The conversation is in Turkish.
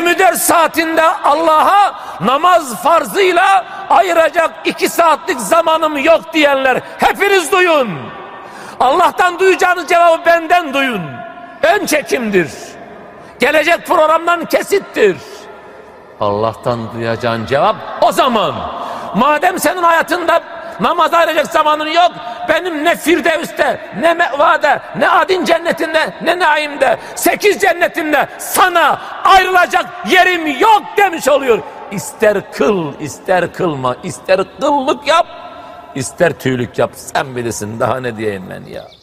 24 saatinde Allah'a namaz farzıyla ayıracak 2 saatlik zamanım yok diyenler hepiniz duyun. Allah'tan duyacağınız cevabı benden duyun. Ön çekimdir. Gelecek programdan kesittir. Allah'tan duyacağın cevap o zaman. Madem senin hayatında namaza ayıracak zamanın yok, benim ne Firdevs'te, ne Meva'da, ne Adin cennetinde, ne Naim'de, 8 cennetinde sana ayrılacak yerim yok demiş oluyor. İster kıl, ister kılma, ister kıllık yap, ister tüylük yap, sen bilirsin, daha ne diyeyim ben ya.